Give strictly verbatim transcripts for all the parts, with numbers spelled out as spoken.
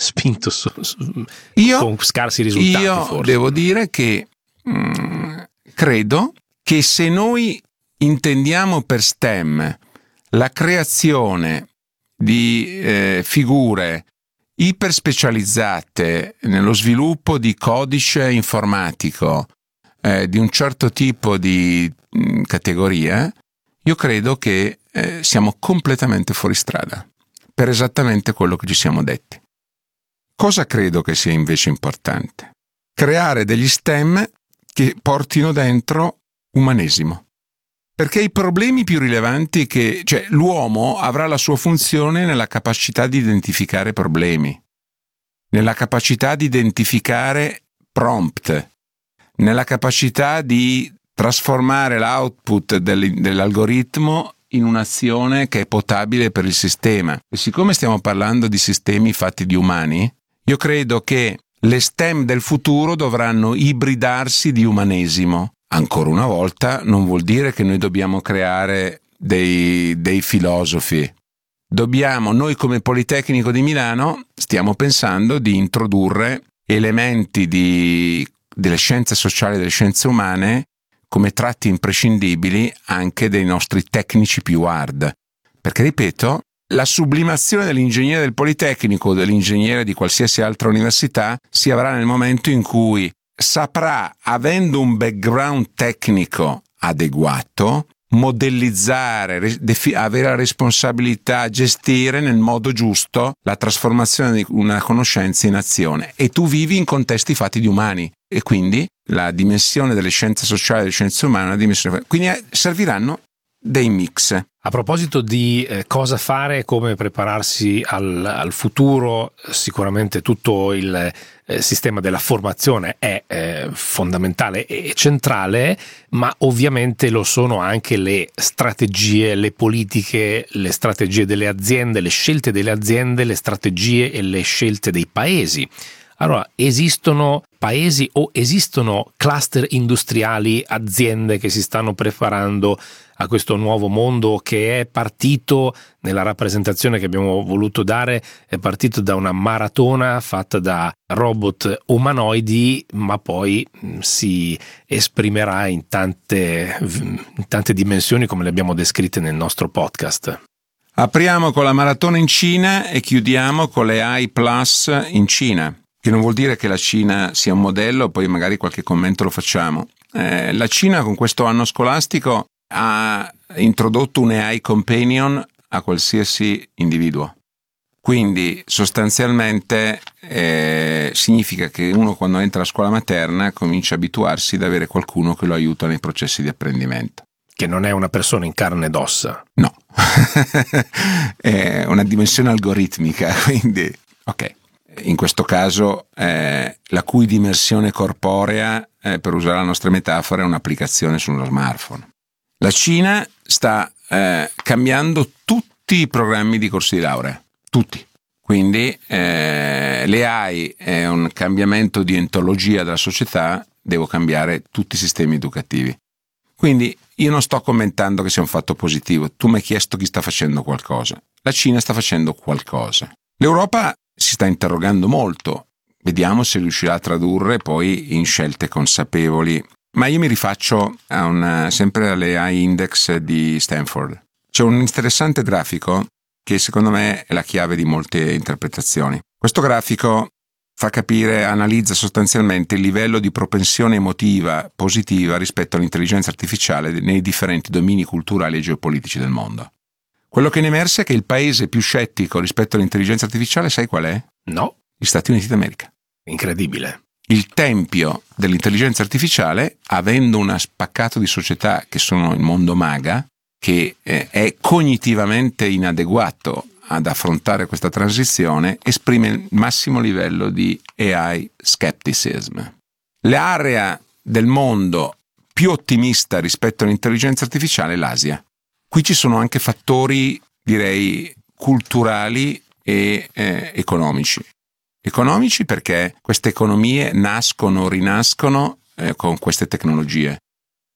spinto su, su, io, con scarsi risultati. Io forse. devo dire che mh, credo che se noi intendiamo per STEM la creazione di eh, figure iperspecializzate nello sviluppo di codice informatico eh, di un certo tipo di mh, categoria, io credo che eh, siamo completamente fuori strada per esattamente quello che ci siamo detti. Cosa credo che sia invece importante? Creare degli STEM che portino dentro umanesimo. Perché i problemi più rilevanti che, cioè l'uomo avrà la sua funzione nella capacità di identificare problemi, nella capacità di identificare prompt, nella capacità di trasformare l'output del, dell'algoritmo in un'azione che è potabile per il sistema. E siccome stiamo parlando di sistemi fatti di umani, io credo che le STEM del futuro dovranno ibridarsi di umanesimo. Ancora una volta non vuol dire che noi dobbiamo creare dei, dei filosofi. Dobbiamo, noi come Politecnico di Milano, stiamo pensando di introdurre elementi di, delle scienze sociali e delle scienze umane come tratti imprescindibili anche dei nostri tecnici più hard. Perché, ripeto, la sublimazione dell'ingegnere del Politecnico o dell'ingegnere di qualsiasi altra università si avrà nel momento in cui saprà, avendo un background tecnico adeguato, modellizzare, defi- avere la responsabilità, gestire nel modo giusto la trasformazione di una conoscenza in azione. E tu vivi in contesti fatti di umani e quindi la dimensione delle scienze sociali e delle scienze umane è una dimensione. Quindi eh, serviranno dei mix. A proposito di eh, cosa fare e come prepararsi al, al futuro, sicuramente tutto il eh, sistema della formazione è eh, fondamentale e centrale, ma ovviamente lo sono anche le strategie, le politiche, le strategie delle aziende, le scelte delle aziende, le strategie e le scelte dei paesi. Allora, esistono paesi o esistono cluster industriali, aziende che si stanno preparando a questo nuovo mondo che è partito, nella rappresentazione che abbiamo voluto dare, è partito da una maratona fatta da robot umanoidi, ma poi si esprimerà in tante, in tante dimensioni come le abbiamo descritte nel nostro podcast. Apriamo con la maratona in Cina e chiudiamo con le A I Plus in Cina. Che non vuol dire che la Cina sia un modello, poi magari qualche commento lo facciamo. Eh, la Cina con questo anno scolastico ha introdotto un A I companion a qualsiasi individuo. Quindi sostanzialmente eh, significa che uno quando entra a scuola materna comincia a abituarsi ad avere qualcuno che lo aiuta nei processi di apprendimento. Che non è una persona in carne ed ossa. No, è una dimensione algoritmica, quindi ok. In questo caso eh, la cui dimensione corporea, eh, per usare la nostra metafora, è un'applicazione su uno smartphone. La Cina sta eh, cambiando tutti i programmi di corsi di laurea, tutti. Quindi eh, le A I è un cambiamento di ontologia della società, devo cambiare tutti i sistemi educativi. Quindi io non sto commentando che sia un fatto positivo, tu mi hai chiesto chi sta facendo qualcosa. La Cina sta facendo qualcosa. L'Europa si sta interrogando molto, vediamo se riuscirà a tradurre poi in scelte consapevoli. Ma io mi rifaccio a una, sempre alle A I Index di Stanford. C'è un interessante grafico che secondo me è la chiave di molte interpretazioni. Questo grafico fa capire, analizza sostanzialmente il livello di propensione emotiva positiva rispetto all'intelligenza artificiale nei differenti domini culturali e geopolitici del mondo. Quello che ne emerse è che il paese più scettico rispetto all'intelligenza artificiale, sai qual è? No. Gli Stati Uniti d'America. Incredibile. Il tempio dell'intelligenza artificiale, avendo un spaccato di società che sono il mondo MAGA, che eh, è cognitivamente inadeguato ad affrontare questa transizione, esprime il massimo livello di A I skepticism. L'area del mondo più ottimista rispetto all'intelligenza artificiale è l'Asia. Qui ci sono anche fattori, direi, culturali e eh, economici. Economici perché queste economie nascono o rinascono eh, con queste tecnologie.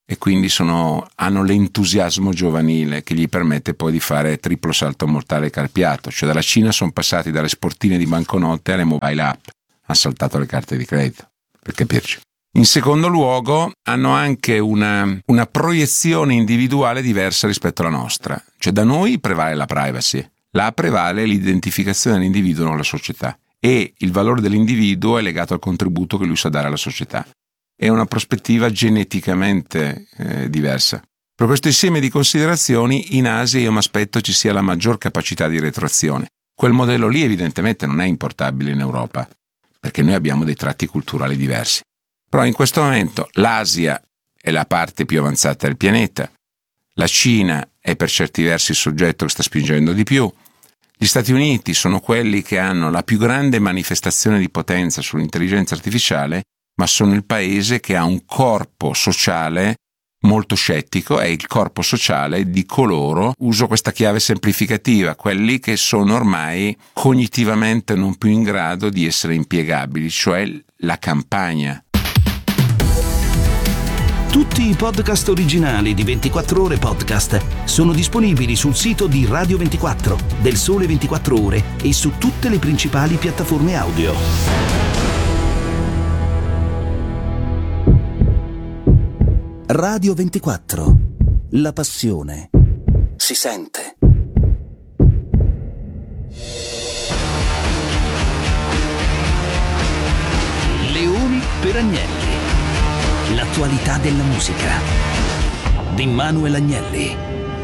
e quindi sono, hanno l'entusiasmo giovanile che gli permette poi di fare triplo salto mortale carpiato. Cioè dalla Cina sono passati dalle sportine di banconote alle mobile app, hanno saltato le carte di credito, per capirci. In secondo luogo hanno anche una, una proiezione individuale diversa rispetto alla nostra. Cioè da noi prevale la privacy, là prevale l'identificazione dell'individuo con la società, e il valore dell'individuo è legato al contributo che lui sa dare alla società. È una prospettiva geneticamente eh, diversa. Per questo insieme di considerazioni in Asia io mi aspetto ci sia la maggior capacità di retroazione. Quel modello lì evidentemente non è importabile in Europa, perché noi abbiamo dei tratti culturali diversi. Però in questo momento l'Asia è la parte più avanzata del pianeta, la Cina è per certi versi il soggetto che sta spingendo di più, gli Stati Uniti sono quelli che hanno la più grande manifestazione di potenza sull'intelligenza artificiale, ma sono il paese che ha un corpo sociale molto scettico, è il corpo sociale di coloro, uso questa chiave semplificativa, quelli che sono ormai cognitivamente non più in grado di essere impiegabili, cioè la campagna. Tutti i podcast originali di ventiquattro Ore Podcast sono disponibili sul sito di Radio ventiquattro, del Sole ventiquattro Ore e su tutte le principali piattaforme audio. Radio ventiquattro. La passione si sente. Leoni per Agnelli. L'attualità della musica di Manuel Agnelli.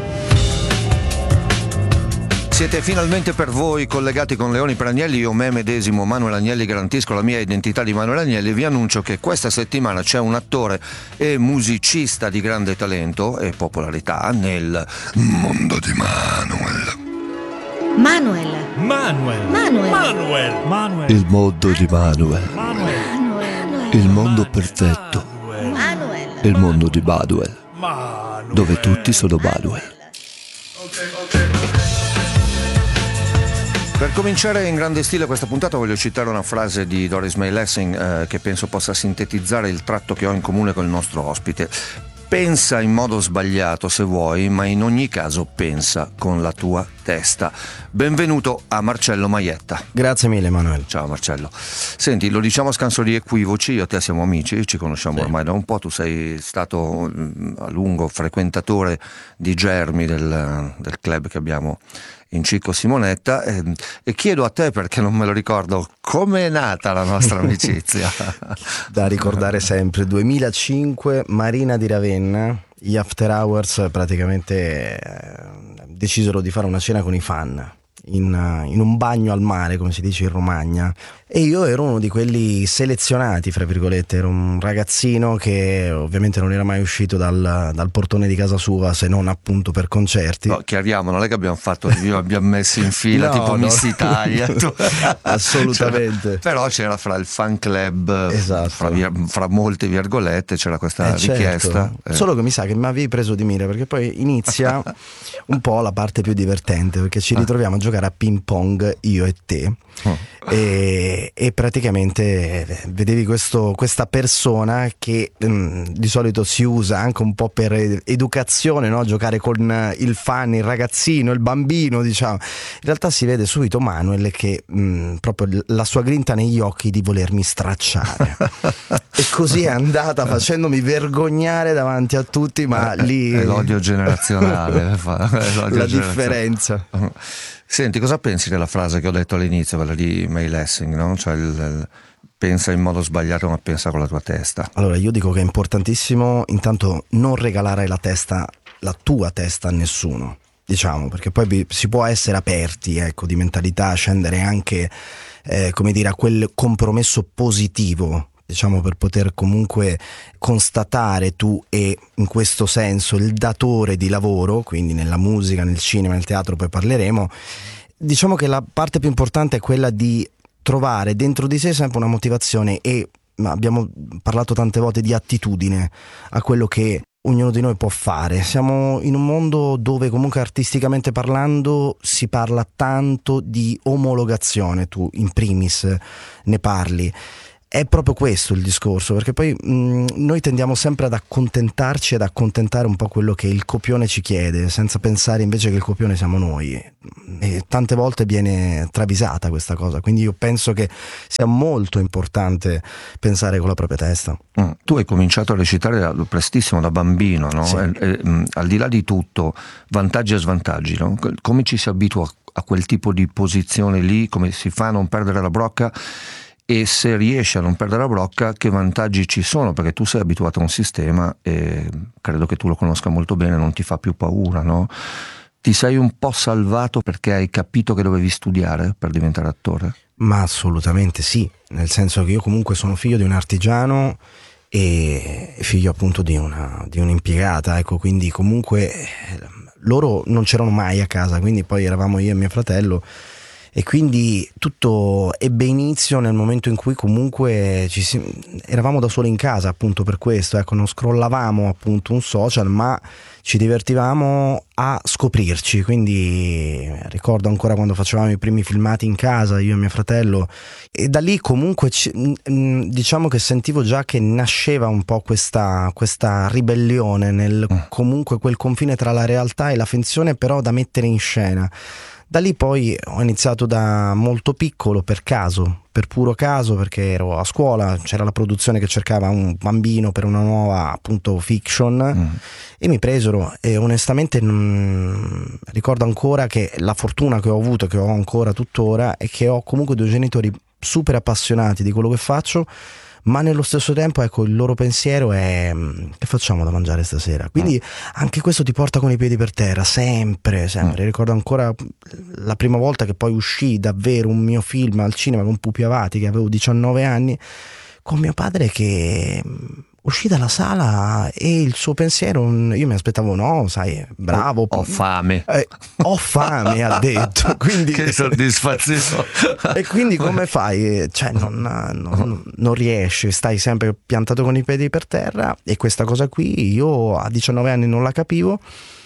Siete finalmente per voi collegati con Leoni per Agnelli. Io me medesimo, Manuel Agnelli, garantisco la mia identità di Manuel Agnelli. Vi annuncio che questa settimana c'è un attore e musicista di grande talento e popolarità nel mondo di Manuel. Manuel. Manuel. Manuel. Manuel. Manuel. Il mondo di Manuel. Manuel. Il mondo perfetto. Manuel. Il mondo di Manuel. Manuel. Dove tutti sono Manuel. Per cominciare in grande stile questa puntata voglio citare una frase di Doris May Lessing eh, che penso possa sintetizzare il tratto che ho in comune col nostro ospite. Pensa in modo sbagliato se vuoi, ma in ogni caso pensa con la tua testa. Benvenuto a Marcello Maietta. Grazie mille Emanuele. Ciao Marcello. Senti, lo diciamo a scanso di equivoci, io e te siamo amici, ci conosciamo sì. ormai da un po', tu sei stato a lungo frequentatore di Germi del, del club che abbiamo in Cicco Simonetta e, e chiedo a te, perché non me lo ricordo, come è nata la nostra amicizia? Da ricordare sempre, duemilacinque, Marina di Ravenna, gli After Hours praticamente eh, decisero di fare una cena con i fan in, in un bagno al mare, come si dice in Romagna, e io ero uno di quelli selezionati, fra virgolette. Ero un ragazzino che ovviamente non era mai uscito dal, dal portone di casa sua, se non appunto per concerti. No, chiariamo, non è che abbiamo fatto, io abbiamo messo in fila no, tipo no. Miss Italia. Assolutamente. C'era, però c'era fra il fan club, esatto. fra, fra molte virgolette, c'era questa eh, richiesta. Certo. Eh. Solo che mi sa che mi avevi preso di mira, perché poi inizia un po' la parte più divertente, perché ci ritroviamo a giocare a ping pong io e te. Oh. E, e praticamente vedevi questo, questa persona che mh, di solito si usa anche un po' per educazione, no? Giocare con il fan, il ragazzino, il bambino, diciamo. In realtà si vede subito Manuel che mh, proprio la sua grinta negli occhi di volermi stracciare. E così è andata, facendomi vergognare davanti a tutti, ma eh, lì è l'odio generazionale, è l'odio la generazionale. differenza. Senti, cosa pensi della frase che ho detto all'inizio, quella di May Lessing, no? Cioè il, il, pensa in modo sbagliato ma pensa con la tua testa. Allora io dico che è importantissimo intanto non regalare la testa, la tua testa a nessuno, diciamo, perché poi si può essere aperti, ecco, di mentalità, scendere anche eh, come dire a quel compromesso positivo, diciamo, per poter comunque constatare tu e in questo senso il datore di lavoro, quindi nella musica, nel cinema, nel teatro, poi parleremo. Diciamo che la parte più importante è quella di trovare dentro di sé sempre una motivazione e abbiamo parlato tante volte di attitudine a quello che ognuno di noi può fare. Siamo in un mondo dove comunque artisticamente parlando si parla tanto di omologazione, tu in primis ne parli. è proprio questo il discorso, perché poi mh, noi tendiamo sempre ad accontentarci, ad accontentare un po' quello che il copione ci chiede, senza pensare invece che il copione siamo noi, e tante volte viene travisata questa cosa, quindi io penso che sia molto importante pensare con la propria testa. Mm. Tu hai cominciato a recitare prestissimo, da bambino, no? Sì. E, e, mh, al di là di tutto, vantaggi e svantaggi, no? Come ci si abitua a quel tipo di posizione lì, come si fa a non perdere la brocca? E se riesci a non perdere la brocca, che vantaggi ci sono? Perché tu sei abituato a un sistema e credo che tu lo conosca molto bene, non ti fa più paura, no? Ti sei un po' salvato perché hai capito che dovevi studiare per diventare attore? Ma assolutamente sì, nel senso che io comunque sono figlio di un artigiano e figlio appunto di una di un'impiegata, ecco, quindi comunque loro non c'erano mai a casa, quindi poi eravamo io e mio fratello. E quindi tutto ebbe inizio nel momento in cui comunque ci si, eravamo da soli in casa, appunto per questo, ecco, non scrollavamo appunto un social, ma ci divertivamo a scoprirci. Quindi ricordo ancora quando facevamo i primi filmati in casa, io e mio fratello, e da lì comunque ci, diciamo che sentivo già che nasceva un po' questa, questa ribellione nel comunque quel confine tra la realtà e la finzione, però da mettere in scena. Da lì poi ho iniziato da molto piccolo, per caso, per puro caso, perché ero a scuola, c'era la produzione che cercava un bambino per una nuova appunto fiction mm. e mi presero, e onestamente mh, ricordo ancora che la fortuna che ho avuto, che ho ancora tuttora, è che ho comunque due genitori super appassionati di quello che faccio, ma nello stesso tempo, ecco, il loro pensiero è: che facciamo da mangiare stasera? Quindi anche questo ti porta con i piedi per terra, sempre, sempre. Ricordo ancora la prima volta che poi uscì davvero un mio film al cinema con Pupi Avati, che avevo diciannove anni, con mio padre che uscì dalla sala e il suo pensiero, io mi aspettavo, no, sai, bravo, ho, ho fame eh, ho fame ha detto, quindi che soddisfazione. E quindi come fai? Cioè non, non, non riesci, stai sempre piantato con i piedi per terra, e questa cosa qui io a diciannove anni non la capivo,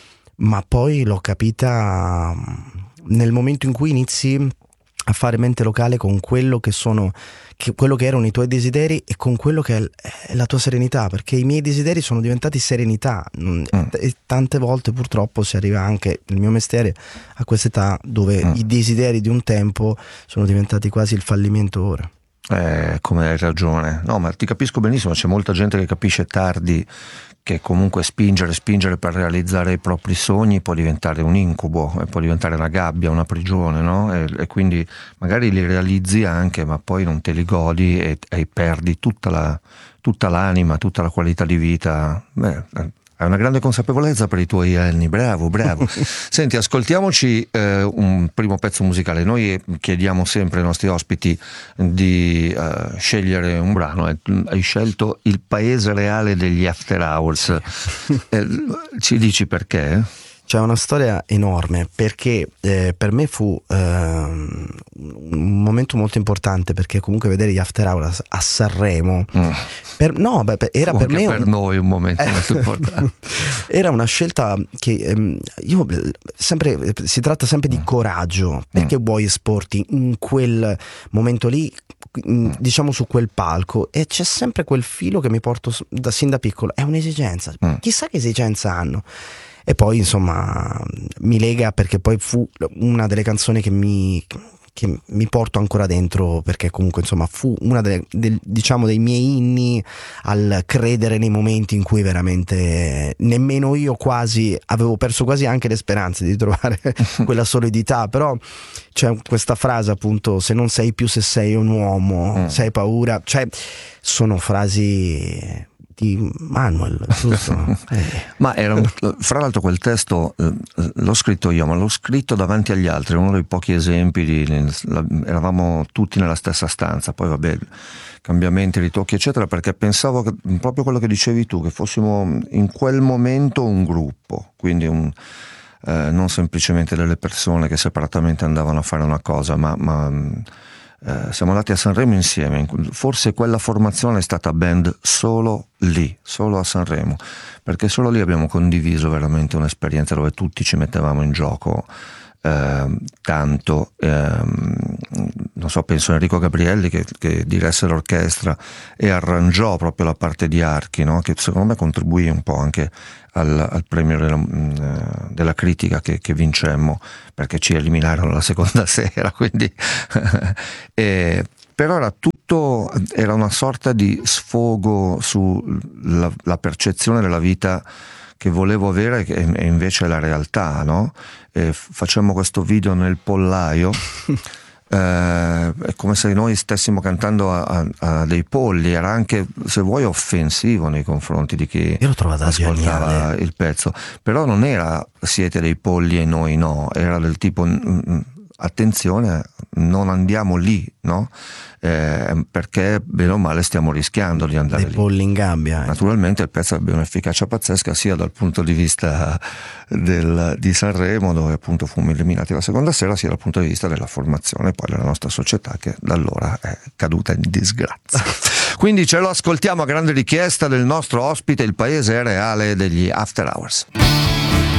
ma poi l'ho capita nel momento in cui inizi a fare mente locale con quello che sono che, quello che erano i tuoi desideri e con quello che è, è la tua serenità, perché i miei desideri sono diventati serenità mm. e tante volte purtroppo si arriva anche nel mio mestiere a quest'età dove mm. i desideri di un tempo sono diventati quasi il fallimento ora. Eh, come hai ragione, no, ma ti capisco benissimo, c'è molta gente che capisce tardi che comunque spingere, spingere per realizzare i propri sogni può diventare un incubo, può diventare una gabbia, una prigione, no? E, e quindi magari li realizzi anche, ma poi non te li godi e, e perdi tutta, la, tutta l'anima, tutta la qualità di vita. Beh, hai una grande consapevolezza per i tuoi anni, bravo, bravo. Senti, ascoltiamoci eh, un primo pezzo musicale. Noi chiediamo sempre ai nostri ospiti di uh, scegliere un brano. Hai scelto Il paese reale degli After Hours. eh, ci dici perché? C'è una storia enorme, perché eh, per me fu eh, un momento molto importante, perché comunque vedere gli After Hours a Sanremo mm. per, no, beh, era per me per un, noi un momento eh, molto importante. Era una scelta che ehm, io sempre si tratta sempre di coraggio, perché mm. vuoi esporti in quel momento lì, in, diciamo su quel palco, e c'è sempre quel filo che mi porto da, sin da piccolo, è un'esigenza, mm. chissà che esigenza hanno. E poi insomma mi lega, perché poi fu una delle canzoni che mi, che mi porto ancora dentro, perché comunque insomma fu una delle, del, diciamo dei miei inni al credere nei momenti in cui veramente nemmeno io quasi avevo perso quasi anche le speranze di trovare quella solidità. Però c'è questa frase appunto: se non sei più se sei un uomo, mm. se hai paura, cioè sono frasi di Manuel, giusto? eh. Ma era un, fra l'altro quel testo eh, l'ho scritto io, ma l'ho scritto davanti agli altri, uno dei pochi esempi di, la, eravamo tutti nella stessa stanza, poi vabbè, cambiamenti, ritocchi eccetera, perché pensavo che, proprio quello che dicevi tu, che fossimo in quel momento un gruppo, quindi un, eh, non semplicemente delle persone che separatamente andavano a fare una cosa, ma, ma Eh, siamo andati a Sanremo insieme. Forse quella formazione è stata band solo lì, solo a Sanremo, perché solo lì abbiamo condiviso veramente un'esperienza dove tutti ci mettevamo in gioco eh, tanto, ehm, non so, penso a Enrico Gabrielli che, che diresse l'orchestra e arrangiò proprio la parte di archi, no? Che secondo me contribuì un po' anche al, al premio della, della critica che, che vincemmo, perché ci eliminarono la seconda sera, quindi e, però era tutto, era una sorta di sfogo sulla la percezione della vita che volevo avere e invece è la realtà, no? E facemmo questo video nel pollaio, eh, è come se noi stessimo cantando a, a, a dei polli, era anche, se vuoi, offensivo nei confronti di chi Io l'ho trovata ascoltava geniale. il pezzo, però non era siete dei polli e noi no, era del tipo attenzione, non andiamo lì, no? Eh, perché bene o male stiamo rischiando di andare Dei lì. polli in gabbia. Naturalmente il pezzo ebbe un'efficacia pazzesca sia dal punto di vista del, di Sanremo, dove appunto fummo eliminati la seconda sera, sia dal punto di vista della formazione poi della nostra società, che da allora è caduta in disgrazia. Quindi ce lo ascoltiamo a grande richiesta del nostro ospite, il paese reale degli After Hours.